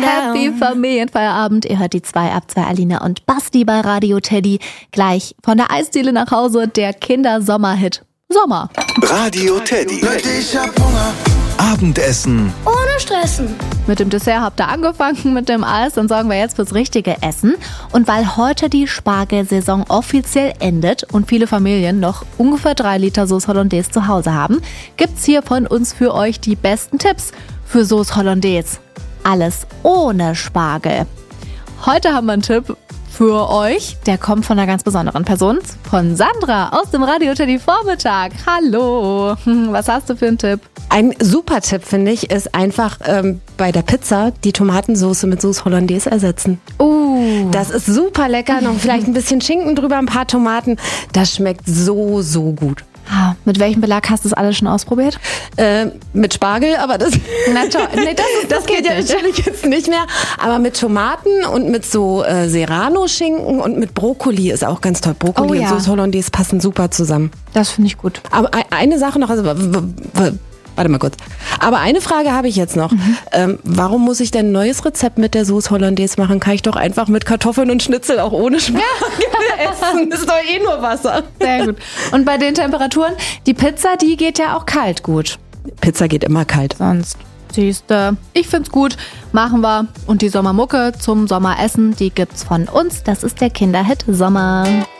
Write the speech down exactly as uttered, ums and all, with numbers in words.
Happy Familienfeierabend. Ihr hört die zwei ab zwei Alina und Basti bei Radio Teddy. Gleich von der Eisdiele nach Hause der Kindersommerhit Sommer. Radio Teddy. Leute, ich hab Hunger. Abendessen. Ohne Stressen. Mit dem Dessert habt ihr angefangen, mit dem Eis, dann sorgen wir jetzt fürs richtige Essen. Und weil heute die Spargelsaison offiziell endet und viele Familien noch ungefähr drei Liter Sauce Hollandaise zu Hause haben, gibt's hier von uns für euch die besten Tipps für Sauce Hollandaise. Alles ohne Spargel. Heute haben wir einen Tipp für euch, der kommt von einer ganz besonderen Person, von Sandra aus dem Radio Teddy Vormittag. Hallo, was hast du für einen Tipp? Ein super Tipp, finde ich, ist einfach ähm, bei der Pizza die Tomatensauce mit Sauce Hollandaise ersetzen. Uh. Das ist super lecker, noch vielleicht ein bisschen Schinken drüber, ein paar Tomaten. Das schmeckt so, so gut. Ah, mit welchem Belag hast du das alles schon ausprobiert? Äh, mit Spargel, aber das, Na toll. Nee, das, ist, das, das geht, geht ja nicht. natürlich jetzt nicht mehr. Aber mit Tomaten und mit so äh, Serrano-Schinken und mit Brokkoli ist auch ganz toll. Brokkoli Oh, und ja. Sauce Hollandaise passen super zusammen. Das finde ich gut. Aber e- eine Sache noch, also w- w- w- warte mal kurz. Aber eine Frage habe ich jetzt noch. Mhm. Ähm, warum muss ich denn ein neues Rezept mit der Sauce Hollandaise machen? Kann ich doch einfach mit Kartoffeln und Schnitzel auch ohne Spargel essen. Das ist doch eh nur Wasser. Sehr gut. Und bei den Temperaturen, die Pizza, die geht ja auch kalt gut. Pizza geht immer kalt. Sonst siehste, ich find's gut, machen wir. Und die Sommermucke zum Sommeressen, die gibt's von uns. Das ist der Kinderhit Sommer.